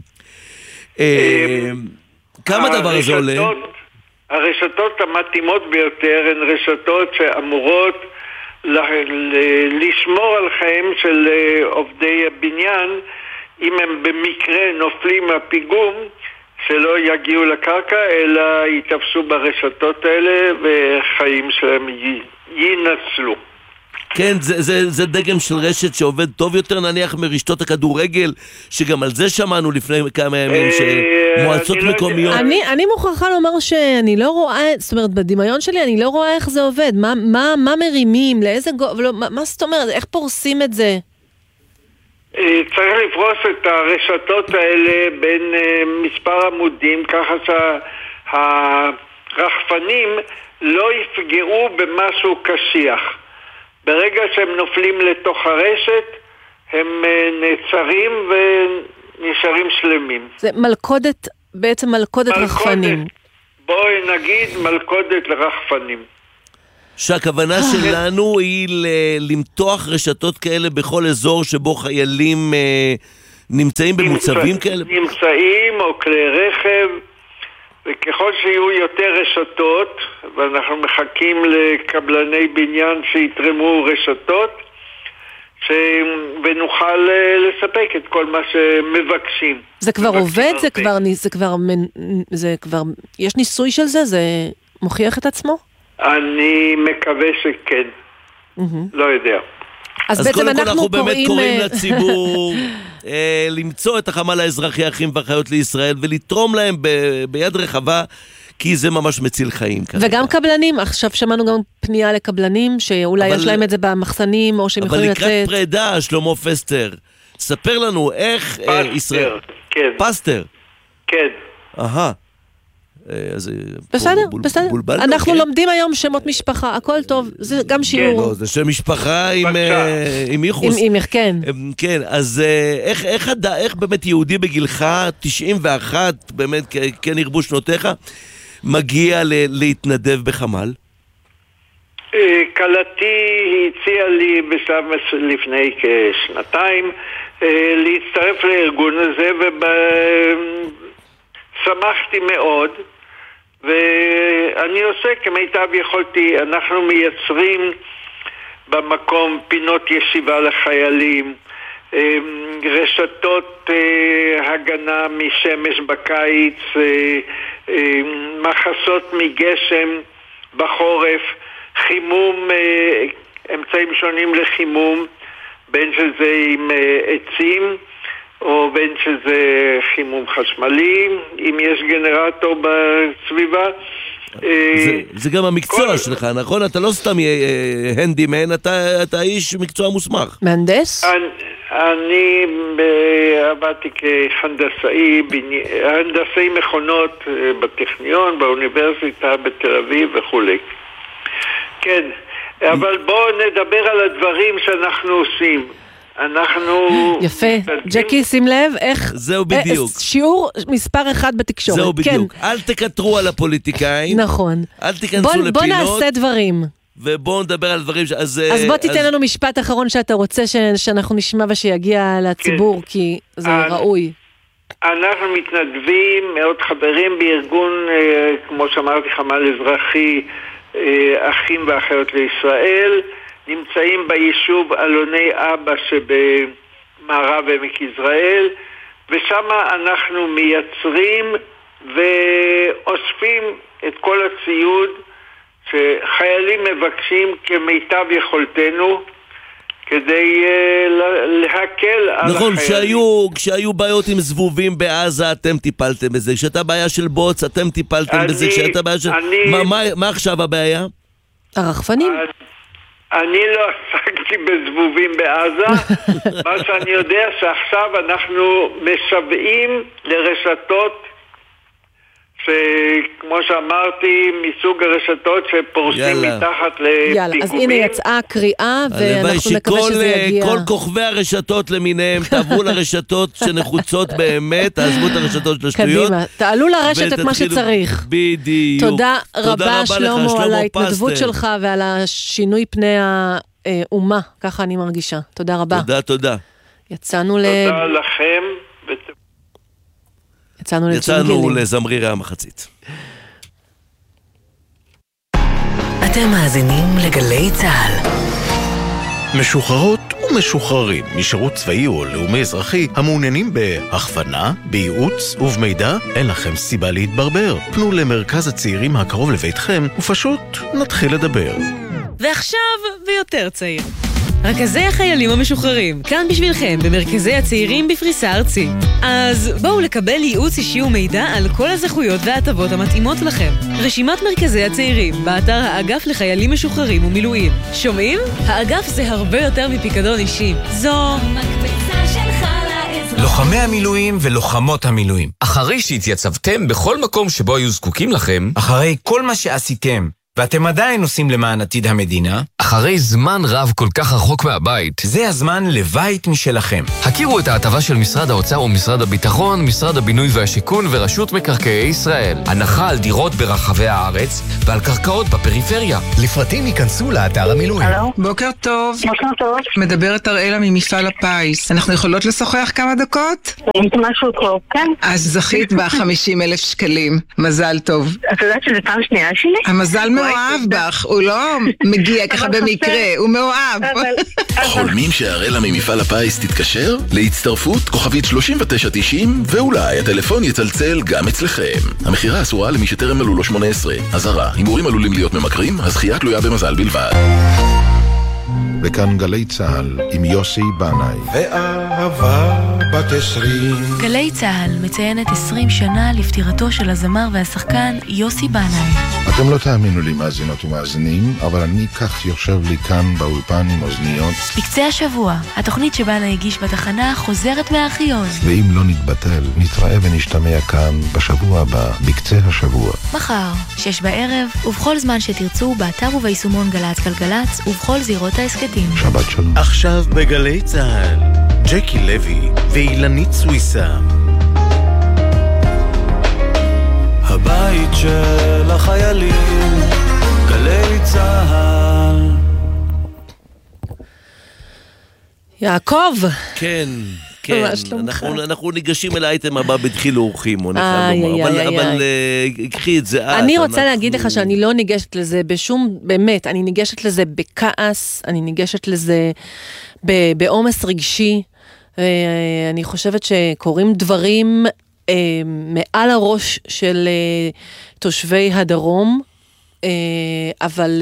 כמה הדבר הזה עולה? הרשתות המתאימות ביותר הן רשתות שאמורות לשמור על חיים של עובדי הבניין, אם הם במקרה נופלים מהפיגום, שלא יגיעו לקרקע, אלא יתפסו ברשתות האלה וחיים שלהם ינצלו. כן, זה, זה, זה דגם של רשת שעובד טוב יותר, נניח מרשתות הכדורגל, שגם על זה שמענו לפני כמה ימים, שמועצות מקומיות. אני, אני מוכרחה לומר שאני לא רואה, זאת אומרת, בדמיון שלי אני לא רואה איך זה עובד, מה, מה, מה מרימים, לאיזה גוב, לא, מה, מה זאת אומרת, איך פורסים את זה? צריך לפרוס את הרשתות האלה בין מספר עמודים, ככה שהרחפנים לא יפגעו במשהו קשיח. ברגע שהם נופלים לתוך הרשת, הם נעצרים ונשארים שלמים. זה מלכודת, בעצם מלכודת, מלכודת רחפנים. בואי נגיד מלכודת לרחפנים. שהכוונה שלנו היא למתוח רשתות כאלה בכל אזור שבו חיילים נמצאים במוצבים כאלה? נמצאים או כלי רכב, וככל שיהיו יותר רשתות, ואנחנו מחכים לקבלני בניין שיתרמו רשתות, ש... ונוכל לספק את כל מה שמבקשים. זה כבר עובד? זה כבר, זה כבר, זה כבר, יש ניסוי של זה? זה מוכיח את עצמו? אני מקווה שכן. לא יודע. אז, אז קודם כל אנחנו באמת קוראים, קוראים לציבור אה, למצוא את החמ"ל האזרחי אחים ואחיות לישראל ולתרום להם ב, ביד רחבה, כי זה ממש מציל חיים. וגם כרגע. קבלנים, עכשיו שמענו גם פנייה לקבלנים שאולי אבל, יש להם את זה במחסנים או שהם יכולים לצאת. אבל לקראת פרידה, שלמה פסטר, ספר לנו איך פסטר, אה, ישראל... כן. פסטר? כן. אהה. אז בסדר, בול, בסדר. בול, בול, אנחנו כן. לומדים היום שמות משפחה, הכל טוב, זה גם שיעור. לא, זה שם משפחה עם, עם ייחוס. עם, עם, כן. כן, אז איך, איך, איך באמת יהודי בגילך, תשעים ואחת, באמת, כן ירבו שנותיך, מגיע להתנדב בחמ"ל? קלתי הציעה לי בשלב לפני כשנתיים להצטרף לארגון הזה, ושמחתי מאוד, ואני עושה כמיטב יכולתי. אנחנו מייצרים במקום פינות ישיבה לחיילים, רשתות הגנה משמש בקיץ, מחסות מגשם בחורף, חימום, אמצעים שונים לחימום, בין שזה עם עצים או בין שזה חימום חשמלי, אם יש גנרטור בסביבה. זה, זה גם המקצוע כל... שלך, נכון? אתה לא סתם הנדימן, אתה, אתה איש מקצוע מוסמך. מהנדס? אני, אני עבדתי כהנדסאי, הנדסאי מכונות בטכניון, באוניברסיטה בתל אביב וכו'. כן, אבל בואו נדבר על הדברים שאנחנו עושים. אנחנו... יפה. ג'קי, שים לב איך... זהו בדיוק. שיעור מספר אחד בתקשורת. זהו בדיוק. אל תקטרו על הפוליטיקאים. נכון. אל תיכנסו לפינות. בוא נעשה דברים. ובואו נדבר על דברים... אז בוא תיתן לנו משפט אחרון שאתה רוצה שאנחנו נשמע ושיגיע לציבור, כי זה ראוי. אנחנו מתנדבים, מאוד חברים בארגון, כמו שאמרתי, חמ"ל אזרחי, אחים ואחיות לישראל, נמצאים ביישוב אלוני אבא שבמערב עמק יזרעאל, ושם אנחנו מייצרים ואוספים את כל הציוד שחיילים מבקשים כמיטב יכולתנו, כדי להקל על נכון, החיילים. נכון, כשהיו בעיות עם זבובים בעזה, אתם טיפלתם בזה. כשאתה בעיה של בוץ, אתם טיפלתם אני, בזה. כשאתה בעיה של... אני, מה, מה, מה עכשיו הבעיה? הרחפנים. אני, אני לא עסקתי בזבובים בעזה. מה שאני יודע שעכשיו אנחנו משוועים לרשתות שכמו שאמרתי, מסוג הרשתות שפורסים יאללה. מתחת לפיגומים. יאללה, אז הנה יצאה קריאה, ואנחנו מקווה שזה יגיע. כל כוכבי הרשתות למיניהם, תעברו לרשתות שנחוצות באמת, תעזבו את הרשתות של השטויות. קדימה, תעלו לרשת את מה שצריך. בדיוק. תודה רבה, שלמה, על ההתנדבות שלך ועל השינוי פני האומה, ככה אני מרגישה. תודה רבה. תודה, תודה. יצאנו ל... תודה לכם. יצאנו, יצאנו לזמרירי המחצית. אתם מאזינים לגלי צהל. משוחררות ומשוחררים משירות צבאי או לאומי אזרחי המעוניינים בהכוונה, בייעוץ ובמידע, אין לכם סיבה להתברבר. פנו למרכז הצעירים הקרוב לביתכם ופשוט נתחיל לדבר. ועכשיו ביותר צעיר. רכזי החיילים המשוחררים, כאן בשבילכם במרכזי הצעירים בפריסה ארצית. אז בואו לקבל ייעוץ אישי ומידע על כל הזכויות וההטבות המתאימות לכם. רשימת מרכזי הצעירים, באתר האגף לחיילים משוחררים ומילואים. שומעים? האגף זה הרבה יותר מפיקדון אישי. זו המקפצה שלך לאזרח. לוחמי המילואים ולוחמות המילואים. אחרי שהתייצבתם בכל מקום שבו היו זקוקים לכם, אחרי כל מה שעשיתם, ואתם עדיין עושים למען עתיד המדינה, אחרי זמן רב כל כך רחוק מהבית, זה הזמן לבית משלכם. הכירו את ההטבה של משרד האוצר ומשרד הביטחון, משרד הבינוי והשיכון ורשות מקרקעי ישראל. הנחה על דירות ברחבי הארץ ועל קרקעות בפריפריה. לפרטים ייכנסו לאתר המילואים. הלו? בוקר טוב. בוקר טוב. מדברת אראלה ממפעל הפיס. אנחנו יכולות לשוחח כמה דקות? זה משהו טוב, כן. אז זכית ב-חמישים אלף שקלים. מזל טוב. את יודעת שזה פעם שנייה שלי? המזל מאוהב בך, הוא לא מגיע ככה במקרה, הוא מאוהב. חולמים שהראלה ממפעל הפיס תתקשר? להצטרפות כוכבית שלושים ותשע תשעים, ואולי הטלפון יצלצל גם אצלכם. המחירה אסורה למי שטרם מלאו לו שמונה עשרה. אזהרה, הימורים עלולים להיות ממכרים, הזכייה תלויה במזל בלבד. וכאן גלי צהל עם יוסי בנאי. ואהבה בת עשרים. גלי צהל מציינת עשרים שנה לפטירתו של הזמר והשחקן יוסי בנאי. אתם לא תאמינו לי מאזינות ומאזינים, אבל אני כך יושב לי כאן באולפן עם אוזניות. בקצה השבוע, התוכנית שבנאי הגיש בתחנה חוזרת מהארכיון. ואם לא נתבטל, נתראה ונשתמע כאן בשבוע הבא, בקצה השבוע. מחר, שש בערב, ובכל זמן שתרצו, באתר וביישומון גלץ גלגלץ, ובכל זירות העסקתים. שבת שלום. עכשיו בגלי צהל, ג'קי לוי ואילנית סוויסה. הבית של החיילים, גלי צהל. יעקב. כן. כן, אנחנו, אנחנו ניגשים אל האייטם הבא בדחילו ורחימו, אני חייב לומר, אבל, אבל קחי את זה את. אני רוצה להגיד לך שאני לא ניגשת לזה בשום, באמת, אני ניגשת לזה בכעס, אני ניגשת לזה בעומס רגשי, אני חושבת שקורים דברים מעל הראש של תושבי הדרום, אבל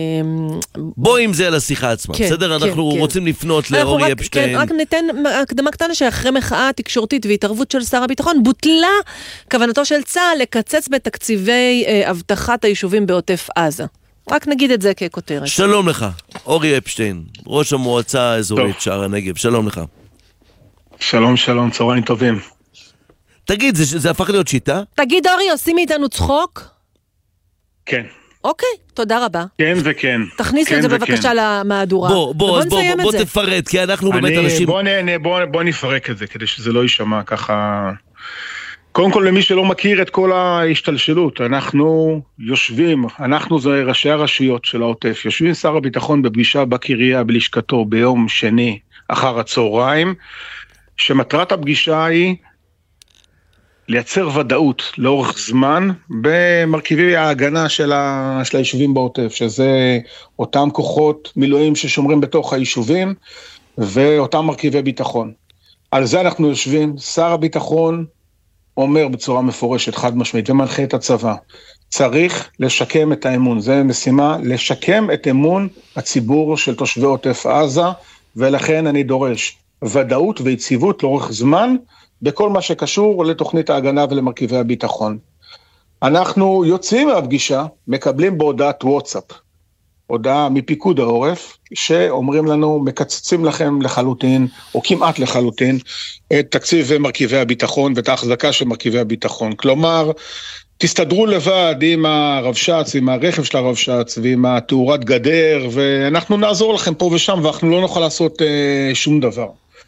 בוא עם זה לשיחה עצמה, בסדר? אנחנו רוצים לפנות לאורי אפשטיין. רק ניתן הקדמה קטנה שאחרי מחאה תקשורתית והתערבות של שר הביטחון, בוטלה כוונתו של צה"ל לקצץ בתקציבי הבטחת היישובים בעוטף עזה. רק נגיד את זה ככותרת. שלום לך, אורי אפשטיין, ראש המועצה האזורית שער הנגב, שלום לך. שלום, שלום, צהריים טובים. תגיד, זה הפך להיות שיטה? תגיד אורי, עושים מאיתנו צחוק? כן. אוקיי, תודה רבה. כן וכן. תכניס את זה בבקשה למהדורה. בוא, בוא, בוא, בוא תפרט, כי אנחנו באמת אנשים... בוא נהנה, בוא נפרק את זה, כדי שזה לא יישמע ככה... קודם כל, למי שלא מכיר את כל ההשתלשלות, אנחנו יושבים, אנחנו זה ראשי הרשויות של העוטף, יושבים שר הביטחון בפגישה בקריה בלשכתו ביום שני אחר הצהריים, שמטרת הפגישה היא לייצר ודאות לאורך זמן במרכיבי ההגנה של, ה... של היישובים בעוטף, שזה אותם כוחות מילואים ששומרים בתוך היישובים, ואותם מרכיבי ביטחון. על זה אנחנו יושבים, שר הביטחון אומר בצורה מפורשת, חד משמעית, ומנחה את הצבא. צריך לשקם את האמון, זה משימה, לשקם את אמון הציבור של תושבי עוטף עזה, ולכן אני דורש ודאות ויציבות לאורך זמן, בכל מה שקשור לתוכנית ההגנה ולמרכיבי הביטחון. אנחנו יוצאים מהפגישה, מקבלים בהודעת וואטסאפ, הודעה מפיקוד העורף, שאומרים לנו, מקצצים לכם לחלוטין, או כמעט לחלוטין, את תקציב מרכיבי הביטחון, ואת ההחזקה של מרכיבי הביטחון. כלומר, תסתדרו לבד עם הרב שץ, עם הרכב של הרב שץ, ועם התאורת גדר, ואנחנו נעזור לכם פה ושם, ואנחנו לא נוכל לעשות אה, שום דבר.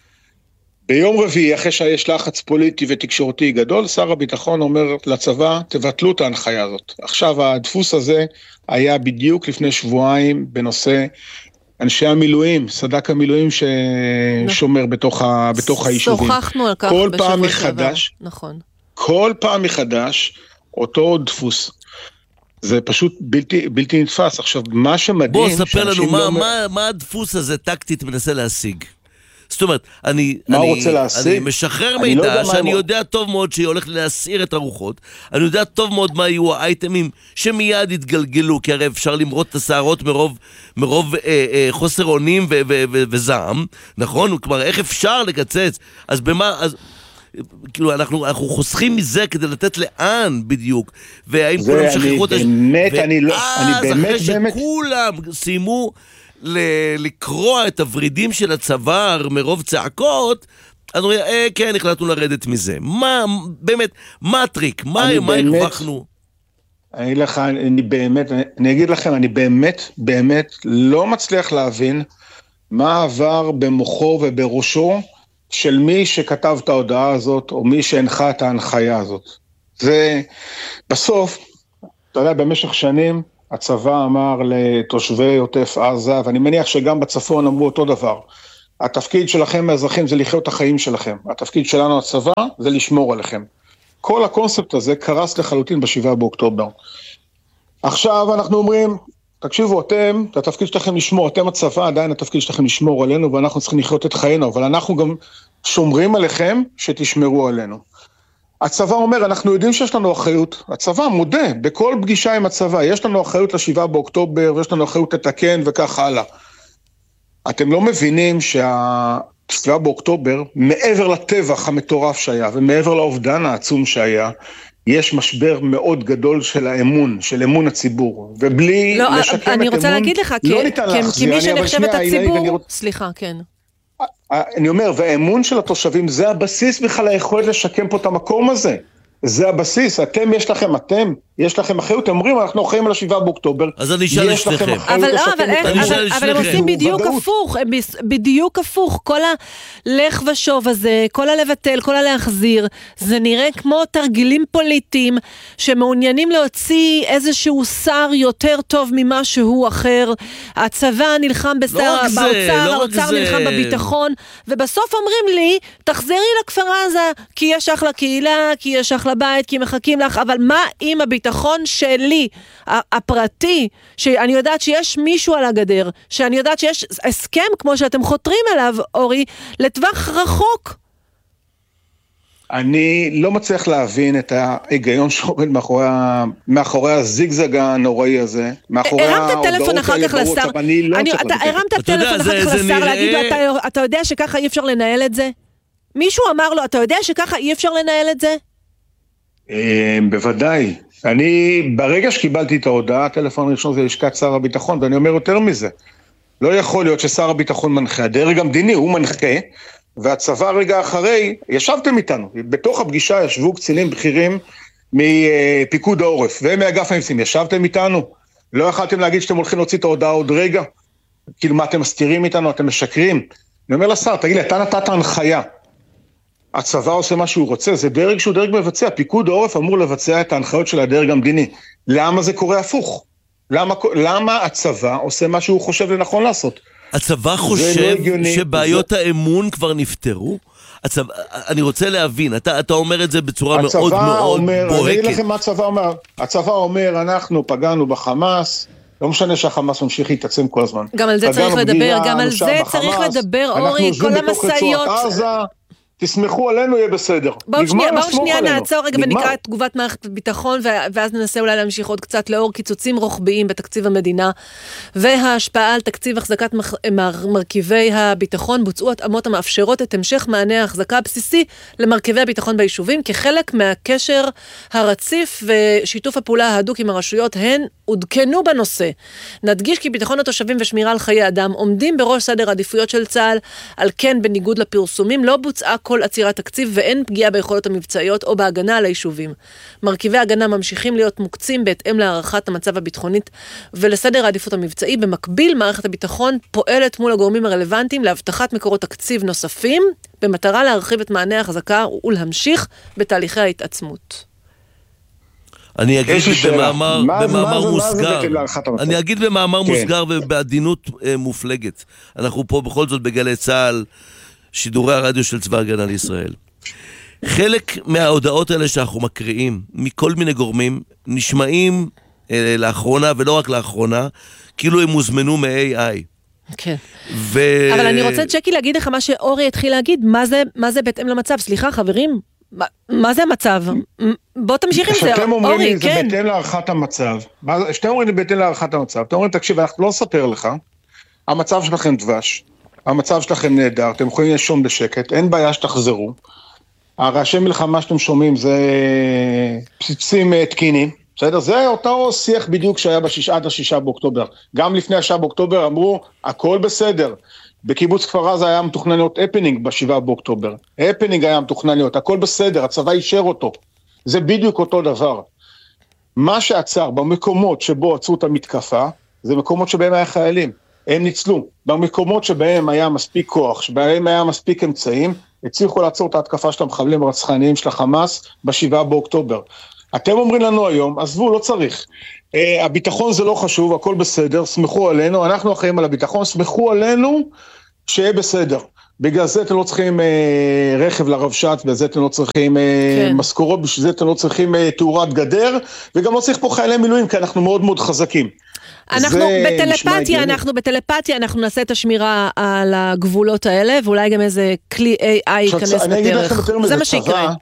ביום רביעי, אחרי שיש לחץ פוליטי ותקשורתי גדול, שר הביטחון אומר לצבא, תבטלו את ההנחיה הזאת. עכשיו, הדפוס הזה היה בדיוק לפני שבועיים בנושא אנשי המילואים, סדק המילואים ששומר בתוך, ה, בתוך היישובים. שוחחנו על כך כל בשבוע פעם מחדש, נכון. כל פעם מחדש, אותו דפוס. זה פשוט בלתי, בלתי נתפס. עכשיו, מה שמדהים... בוא, ספר לנו, מה, לא... מה, מה הדפוס הזה טקטית מנסה להשיג? זאת אומרת, אני, אני, אני משחרר מידע לא שאני יודע טוב מאוד שהיא הולכת להסעיר את הרוחות, אני יודע טוב מאוד מה יהיו האייטמים שמיד יתגלגלו, כי הרי אפשר למרות את השערות מרוב, מרוב אה, אה, חוסר אונים ו- ו- ו- וזעם, נכון? כלומר, איך אפשר לקצץ? אז במה... אז... כאילו אנחנו, אנחנו חוסכים מזה כדי לתת לאן בדיוק, והאם כולם שכחו את... באמת, אני לא... ואז אחרי שכולם סיימו לקרוע את הורידים של הצוואר מרוב צעקות, אז אומרים, אה, כן, החלטנו לרדת מזה. מה, באמת, מה הטריק? מה הרווחנו? אני לך, אני באמת, אני אגיד לכם, אני באמת, באמת לא מצליח להבין מה עבר במוחו ובראשו של מי שכתב את ההודעה הזאת, או מי שהנחה את ההנחיה הזאת. זה, בסוף, אתה יודע, במשך שנים, הצבא אמר לתושבי עוטף עזה, ואני מניח שגם בצפון אמרו אותו דבר, התפקיד שלכם האזרחים זה לחיות את החיים שלכם, התפקיד שלנו הצבא זה לשמור עליכם. כל הקונספט הזה קרס לחלוטין בשבעה באוקטובר. עכשיו אנחנו אומרים, תקשיבו, אתם, את התפקיד שלכם לשמור, אתם הצבא, עדיין התפקיד שלכם לשמור עלינו, ואנחנו צריכים לחיות את חיינו, אבל אנחנו גם שומרים עליכם שתשמרו עלינו. הצבא אומר, אנחנו יודעים שיש לנו אחריות, הצבא מודה, בכל פגישה עם הצבא, יש לנו אחריות לשבעה באוקטובר, ויש לנו אחריות לתקן וכך הלאה. אתם לא מבינים שהשבעה באוקטובר, מעבר לטבח המטורף שהיה, ומעבר לאובדן העצום שהיה, יש משבר מאוד גדול של האמון, של אמון הציבור, ובלי לא, לשקם את אמון, אני רוצה להגיד לך, לא ניתן להחזיר. כמי שנחשב את הציבור, סליחה, כן. אני אומר, והאמון של התושבים, זה הבסיס בכלל היכולת לשקם פה את המקום הזה. זה הבסיס, אתם יש לכם, אתם, יש לכם אחריות, אתם אומרים, אנחנו אחראים על השבעה באוקטובר. אז אני אשאל את שניכם. אבל הם עושים בדיוק הפוך, בדיוק הפוך, כל הלך ושוב הזה, כל הלבטל, כל הלהחזיר, זה נראה כמו תרגילים פוליטיים, שמעוניינים להוציא איזשהו שר יותר טוב ממה שהוא אחר, הצבא נלחם באוצר, האוצר נלחם בביטחון, ובסוף אומרים לי, תחזרי לכפר עזה, כי יש אחלה קהילה, כי יש אחלה בית, כי מחכים לך, אבל מה עם הביטחון שלי, הפרטי, שאני יודעת שיש מישהו על הגדר, שאני יודעת שיש הסכם, כמו שאתם חותרים אליו, אורי, לטווח רחוק? אני לא מצליח להבין את ההיגיון שעומד מאחורי, מאחורי הזיגזג הנוראי הזה, מאחורי הרמת טלפון אחר כך לשר, אני לא צריך להבין. הרמת טלפון אחר כך לשר, להגיד לו, אתה יודע שככה אי אפשר לנהל את זה? מישהו אמר לו, אתה יודע שככה אי אפשר לנהל את זה? בוודאי. אני, ברגע שקיבלתי את ההודעה, הטלפון הראשון זה לשכת שר הביטחון, ואני אומר יותר מזה. לא יכול להיות ששר הביטחון מנחה, הדרג המדיני הוא מנחה, והצבא רגע אחרי, ישבתם איתנו, בתוך הפגישה ישבו קצינים בכירים מפיקוד העורף, ומאגף המבצעים, ישבתם איתנו, לא יכלתם להגיד שאתם הולכים להוציא את ההודעה עוד רגע, כאילו מה אתם מסתירים איתנו, אתם משקרים. אני אומר לשר, תגיד לי, אתה נתת הנחיה, הצבא עושה מה שהוא רוצה, זה דרג שהוא דרג מבצע, פיקוד העורף אמור לבצע את ההנחיות של הדרג המדיני. למה זה קורה הפוך? למה, למה הצבא עושה מה שהוא חושב לנכון לעשות? הצבא חושב לא שבעיות זה... האמון כבר נפטרו? הצבא, אני רוצה להבין, אתה, אתה אומר את זה בצורה מאוד מאוד אומר, בוהקת. אני אגיד לכם מה הצבא אומר. הצבא אומר, אנחנו פגענו בחמאס, לא משנה שהחמאס ממשיך להתעצם כל הזמן. גם על זה צריך לדבר, גם על זה צריך לדבר, אורי, כל המסעיות. תסמכו עלינו, יהיה בסדר. בואו שנייה, בואו שנייה נעצור רגע ונקרא את תגובת מערכת הביטחון, ואז ננסה אולי להמשיך עוד קצת לאור קיצוצים רוחביים בתקציב המדינה, וההשפעה על תקציב החזקת מרכיבי הביטחון, בוצעו התאמות המאפשרות את המשך מענה ההחזקה הבסיסי למרכיבי הביטחון ביישובים, כחלק מהקשר הרציף ושיתוף הפעולה ההדוק עם הרשויות, הן עודכנו בנושא. נדגיש כי ביטחון התושבים ושמירה על חיי אדם עומדים בראש סדר העדיפויות של צה"ל, על כן בניגוד לפרסומים לא בוצעה כל עצירת תקציב ואין פגיעה ביכולות המבצעיות או בהגנה על היישובים. מרכיבי הגנה ממשיכים להיות מוקצים בהתאם להערכת המצב הביטחונית ולסדר העדיפות המבצעי. במקביל, מערכת הביטחון פועלת מול הגורמים הרלוונטיים להבטחת מקורות תקציב נוספים, במטרה להרחיב את מענה ההחזקה ולהמשיך בתהליכי ההתעצמות. אני אגיד במאמר, במאמר מוסגר, אני אגיד במאמר מוסגר ובעדינות מופלגת. אנחנו פה בכל זאת בגלי צה"ל, שידורי הרדיו של צבא הגנה לישראל. חלק מההודעות האלה שאנחנו מקריאים, מכל מיני גורמים, נשמעים אה, לאחרונה, ולא רק לאחרונה, כאילו הם מוזמנו מ-איי איי. כן. ו... אבל אני רוצה, צ'קי, להגיד לך מה שאורי התחיל להגיד, מה זה, מה זה בהתאם למצב? סליחה, חברים, מה, מה זה המצב? בוא תמשיך עם זה, שאתם אומרים אורי, לי, כן. זה בהתאם להערכת המצב. שאתם אומרים לי, בהתאם להערכת המצב. אתם אומרים, תקשיב, אנחנו לא נספר לך, המצב שלכם דבש. המצב שלכם נהדר, אתם יכולים לישון בשקט, אין בעיה שתחזרו. הרעשי מלחמה שאתם שומעים זה פציצים תקינים, בסדר? זה אותו שיח בדיוק שהיה בשיש, עד השישה באוקטובר. גם לפני השישה באוקטובר אמרו, הכל בסדר. בקיבוץ כפר עזה היה מתוכנן להיות הפנינג בשבעה באוקטובר. הפנינג היה מתוכנן להיות, הכל בסדר, הצבא אישר אותו. זה בדיוק אותו דבר. מה שעצר במקומות שבו עצרו את המתקפה, זה מקומות שבהם היה חיילים. הם ניצלו. במקומות שבהם היה מספיק כוח, שבהם היה מספיק אמצעים, הצליחו לעצור את ההתקפה של המחבלים הרצחניים של החמאס בשבעה באוקטובר. אתם אומרים לנו היום, עזבו, לא צריך. Uh, הביטחון זה לא חשוב, הכל בסדר, סמכו עלינו, אנחנו אחראים על הביטחון, סמכו עלינו שיהיה בסדר. בגלל זה אתם לא צריכים uh, רכב לרבש"ץ, בגלל זה אתם לא צריכים uh, כן. משכורות, בשביל זה אתם לא צריכים uh, תאורת גדר, וגם לא צריך פה חיילי מילואים, כי אנחנו מאוד מאוד חזקים. אנחנו בטלפתיה, אנחנו בטלפתיה, אנחנו נעשה את השמירה על הגבולות האלה, ואולי גם איזה כלי איי איי ייכנס בדרך. אני אגיד לכם יותר מזה, זה מה שיקרה.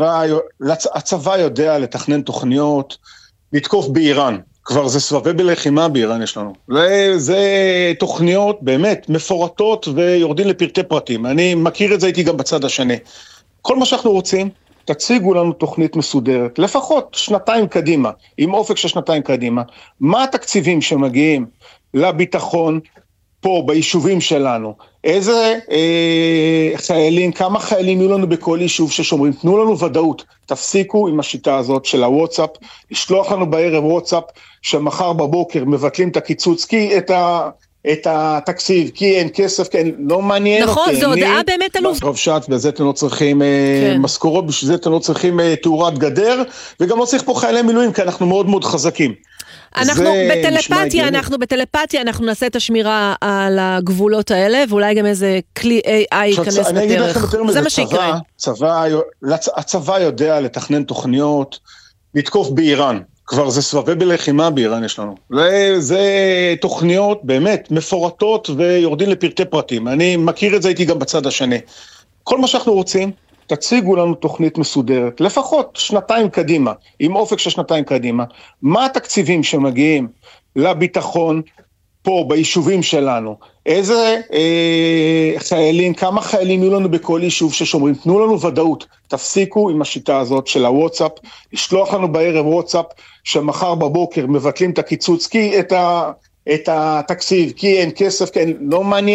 הצבא יודע לתכנן תוכניות, לתקוף באיראן. כבר זה סבבי בלחימה באיראן יש לנו. זה תוכניות באמת מפורטות ויורדים לפרטי פרטים. אני מכיר את זה, הייתי גם בצד השני. כל מה שאנחנו רוצים, תציגו לנו תוכנית מסודרת, לפחות שנתיים קדימה, עם אופק של שנתיים קדימה. מה התקציבים שמגיעים לביטחון, פה ביישובים שלנו, איזה אה, חיילים, כמה חיילים יהיו לנו בכל יישוב ששומרים, תנו לנו ודאות, תפסיקו עם השיטה הזאת של הוואטסאפ, לשלוח לנו בערב וואטסאפ, שמחר בבוקר מבטלים את הקיצוץ, כי את ה... את התקציב, כי אין כסף, כי אין, לא מעניין אותי. נכון, זו הודעה באמת עלוב. רב שעת, בזה אתם לא צריכים כן. משכורות, בשביל זה אתם לא צריכים תאורת גדר, וגם לא צריך פה חיילי מילואים, כי אנחנו מאוד מאוד חזקים. אנחנו בטלפתיה, אנחנו בטלפתיה, אנחנו נעשה את השמירה על הגבולות האלה, ואולי גם איזה כלי איי איי ייכנס בדרך. אני אגיד לכם יותר מזה, זה מה שיקרה. צבא, הצבא יודע לתכנן תוכניות, לתקוף באיראן. כבר זה סבבי בלחימה באיראן יש לנו. זה, זה תוכניות באמת מפורטות ויורדים לפרטי פרטים. אני מכיר את זה, הייתי גם בצד השני. כל מה שאנחנו רוצים, תציגו לנו תוכנית מסודרת, לפחות שנתיים קדימה, עם אופק של שנתיים קדימה. מה התקציבים שמגיעים לביטחון פה ביישובים שלנו? איזה אה, חיילים, כמה חיילים יהיו לנו בכל יישוב ששומרים? תנו לנו ודאות, תפסיקו עם השיטה הזאת של הוואטסאפ, לשלוח לנו בערב וואטסאפ, שמחר בבוקר מבטלים את הקיצוץ, כי את, ה, את התקציב, כי אין כסף, כי אין, לא מעניין.